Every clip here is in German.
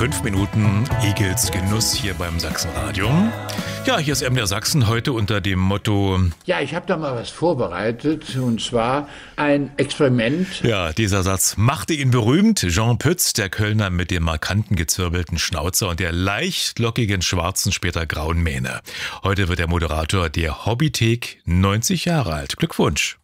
5 Minuten Egels Genuss hier beim Sachsenradio. Ja, hier ist MDR Sachsen heute unter dem Motto... Ja, ich habe da mal was vorbereitet, und zwar ein Experiment. Ja, dieser Satz machte ihn berühmt. Jean Pütz, der Kölner mit dem markanten gezwirbelten Schnauzer und der leicht lockigen schwarzen, später grauen Mähne. Heute wird der Moderator der Hobbythek 90 Jahre alt. Glückwunsch.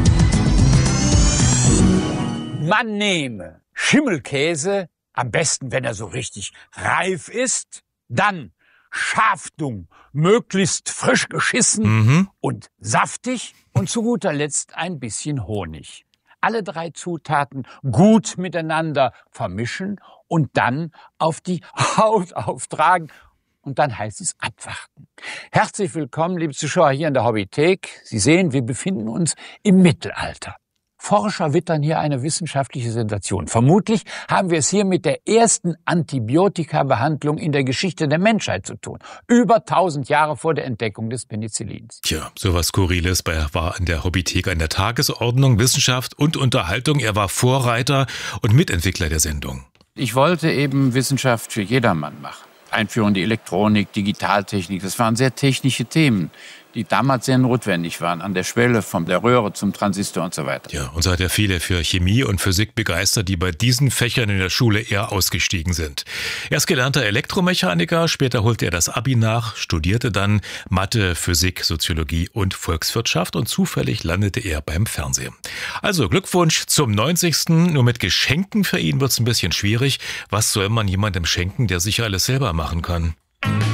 Man nehme Schimmelkäse, am besten, wenn er so richtig reif ist, dann Schafdung, möglichst frisch geschissen und saftig und zu guter Letzt ein bisschen Honig. Alle 3 Zutaten gut miteinander vermischen und dann auf die Haut auftragen. Und dann heißt es abwarten. Herzlich willkommen, liebe Zuschauer, hier in der Hobbythek. Sie sehen, wir befinden uns im Mittelalter. Forscher wittern hier eine wissenschaftliche Sensation. Vermutlich haben wir es hier mit der ersten Antibiotika-Behandlung in der Geschichte der Menschheit zu tun. Über 1000 Jahre vor der Entdeckung des Penicillins. Tja, sowas Skurriles war an der Hobbythek an der Tagesordnung, Wissenschaft und Unterhaltung. Er war Vorreiter und Mitentwickler der Sendung. Ich wollte eben Wissenschaft für jedermann machen. Einführung in die Elektronik, Digitaltechnik, das waren sehr technische Themen, die damals sehr notwendig waren, an der Schwelle von der Röhre zum Transistor und so weiter. Ja, und so hat er viele für Chemie und Physik begeistert, die bei diesen Fächern in der Schule eher ausgestiegen sind. Er ist gelernter Elektromechaniker, später holte er das Abi nach, studierte dann Mathe, Physik, Soziologie und Volkswirtschaft und zufällig landete er beim Fernsehen. Also Glückwunsch zum 90. Nur mit Geschenken für ihn wird's ein bisschen schwierig. Was soll man jemandem schenken, der sicher alles selber machen kann?